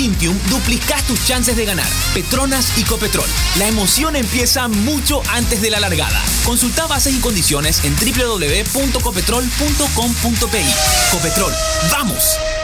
Cintium duplicás tus chances de ganar. Petronas y Copetrol. La emoción empieza mucho antes de la largada. Consulta bases y condiciones en www.copetrol.com.pi. Copetrol, ¡vamos!